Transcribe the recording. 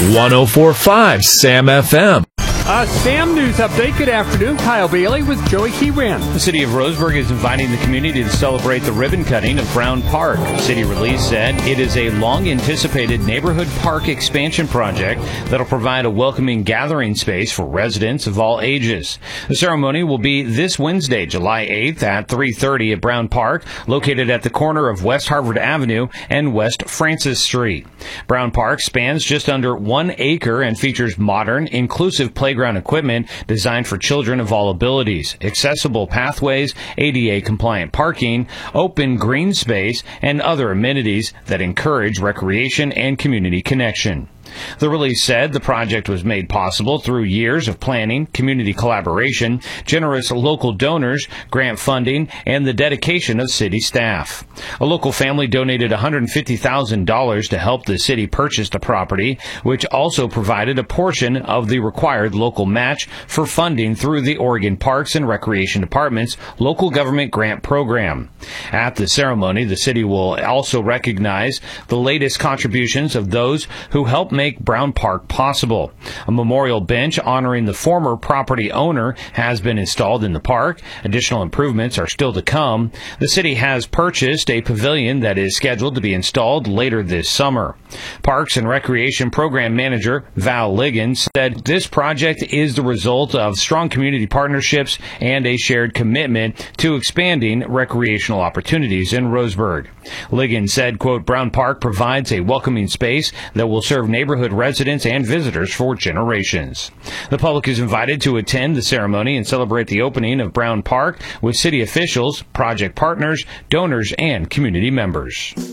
104.5 Sam FM. Sam News Update. Good afternoon. Kyle Bailey with Joey Keyran. The city of Roseburg is inviting the community to celebrate the ribbon cutting of Brown Park. City release said it is a long-anticipated neighborhood park expansion project that will provide a welcoming gathering space for residents of all ages. The ceremony will be this Wednesday, July 8th at 3:30 at Brown Park, located at the corner of West Harvard Avenue and West Francis Street. Brown Park spans just under 1 acre and features modern, inclusive playground equipment designed for children of all abilities, accessible pathways, ADA-compliant parking, open green space, and other amenities that encourage recreation and community connection. The release said the project was made possible through years of planning, community collaboration, generous local donors, grant funding, and the dedication of city staff. A local family donated $150,000 to help the city purchase the property, which also provided a portion of the required local match for funding through the Oregon Parks and Recreation Department's local government grant program. At the ceremony, the city will also recognize the latest contributions of those who helped make Brown Park possible. A memorial bench honoring the former property owner has been installed in the park. Additional improvements are still to come. The city has purchased a pavilion that is scheduled to be installed later this summer. Parks and Recreation Program Manager Val Liggins said this project is the result of strong community partnerships and a shared commitment to expanding recreational opportunities in Roseburg. Liggins said, quote, Brown Park provides a welcoming space that will serve neighborhood residents and visitors for generations. The public is invited to attend the ceremony and celebrate the opening of Brown Park with city officials, project partners, donors, and community members.